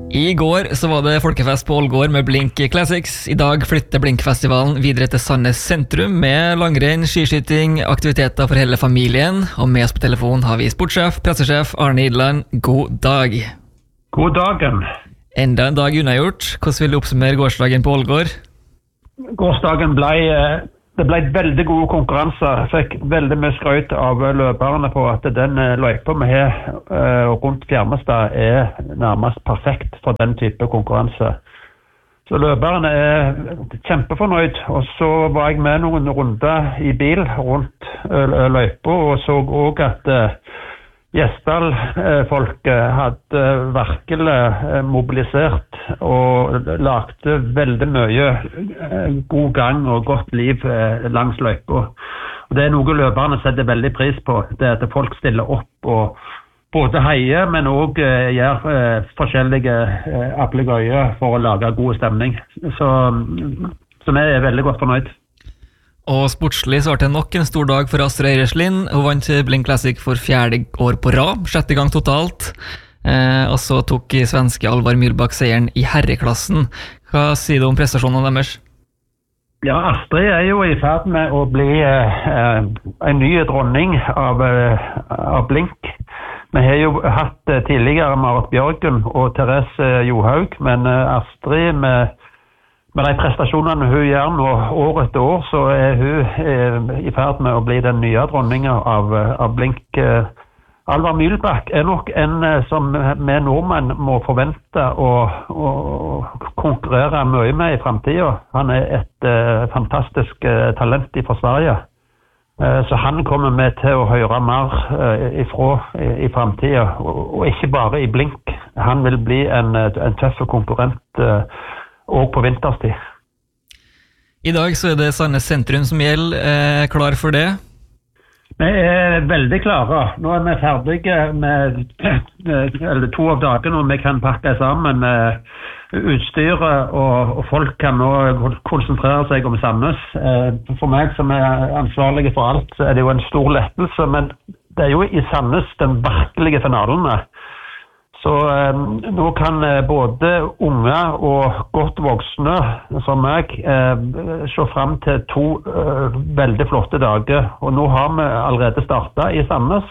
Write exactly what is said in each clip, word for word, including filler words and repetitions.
I går så var det folkefest på Ålgård med Blink Classics. I dag flytter Blinkfestivalen videre til Sandnes sentrum med langrenn, skiskyting, aktiviteter for hele familien. Og med oss på telefon har vi sportssjef, pressesjef Arne Idland. God dag. God dagen. Enda en dag unnagjort. Hvordan vil du oppsummere gårsdagen på Ålgård? Gårsdagen ble, det ble veldig gode konkurranser. Jeg fikk veldig mye skrøyt av løperne på at den løypa vi har rundt Fjermestad er nærmest perfekt for den type konkurranse. Så løperne er kjempefornøyd. Og så var jeg med noen runder i bil rundt løypa og så også at Gjesdal-folket hadde virkelig mobilisert og lagde veldig mye god gang og godt liv langs løypa. Og det er noe løperne setter veldig pris på, det er at folk stiller opp og både heier, men også gjør forskjellige applegøyer for å lage god stemning. Så, så vi er veldig godt fornøyd. Og sportslig så var det nok en stor dag for Astrid Eireslind. Hun vant Blink Classic for fjerde år på rad, sjette gang totalt. Eh, og så tok svenske Alvar Myrbakk seieren i herreklassen. Hva sier du om prestasjonen deres? Ja, Astrid er jo i ferd med å bli eh, en ny dronning av, eh, av Blink. Vi har jo hatt eh, tidligere Marit Bjørgen og Therese Johaug, men eh, Astrid med Med de prestasjonene hun gjør nå år etter år, så er hun eh, i ferd med å bli den nye dronningen av, av Blink. Eh, Alvar Myrbakk er nok en eh, som vi nordmenn må forvente å, å konkurrere mye med i fremtiden. Han er et eh, fantastisk eh, talent fra Sverige. Eh, så han kommer med til å høre mer eh, ifra i, i fremtiden, og, og ikke bare i Blink. Han vil bli en, en tøff konkurrent eh, og på vinterstid. I dag så er det Sandnes sentrum som gjelder. Eh, klar for det? Vi er veldig klare. Nå er vi ferdige med eller to av dagene, og vi kan pakke sammen utstyret, og, og folk kan nå konsentrere seg om Sandnes. Eh, for meg som er ansvarlig for alt, så er det jo en stor lettelse, men det er jo i Sandnes den virkelige finalen. Så eh, nå kan eh, både unge og godt voksne som meg eh, se frem til to eh, veldig flotte dager. Og nå har vi allerede startet i Sandnes.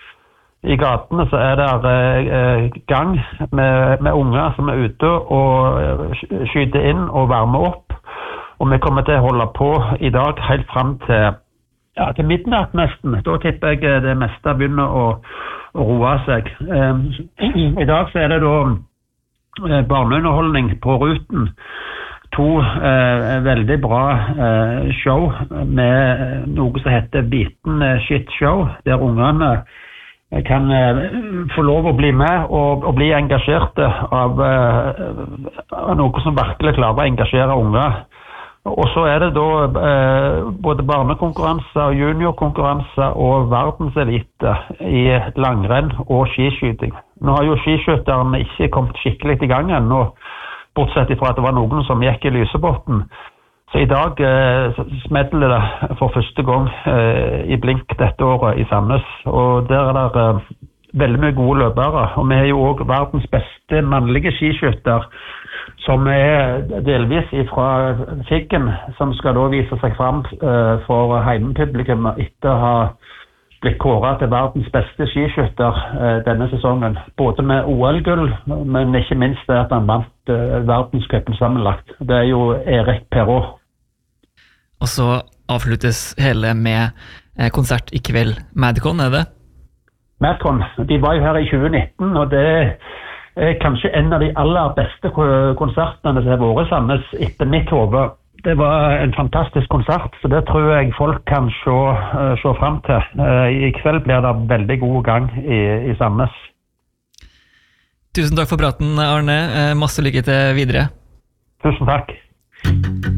I gatene så er det eh, gang med, med unge som er ute og skyter inn og varmer opp. Og vi kommer til å holde på i dag helt frem til, ja, til midnatt nesten. Da tipper jeg det meste begynner å å roe seg. Um, I dag så er det da uh, barneunderholdning på ruten. To uh, veldig bra uh, show med noe som heter Biten Shit Show, der ungene kan uh, få lov å bli med og, og bli engasjerte av, uh, av noe som virkelig klarer å engasjere unger. Og så er det da eh, både barnekonkurranser, juniorkonkurranser og verdenselite i langrenn og skiskyting. Nå har jo skiskytterne ikke kommet skikkelig i gang ennå, bortsett fra at det var noen som gikk i Lysebotn. Så i dag eh, smeller det for første gang eh, i Blink dette året i Sandnes. Og der er det eh, veldig mye gode løpere. Og vi har jo også verdens beste mannlige skiskytter, som er delvis fra Figgen, som skal da vise seg frem uh, for heimepublikum etter å ha blitt kåret til verdens beste skiskytter uh, denne sesongen. Både med O L-gull, men ikke minst det at han vant uh, verdenscupen sammenlagt. Det er jo Erik Perrault. Og så avsluttes hele med eh, konsert i kveld. Madcon, er det? Madcon, de var jo her i tjue nitten, og det er kanskje en av de aller beste konsertene som har vært Sandnes etter mitt hode. Det var en fantastisk konsert, så det tror jeg folk kan se, se frem til. I kveld blir det veldig god gang i, i Sandnes. Tusen takk for praten, Arne. Masse lykke til videre. Tusen takk.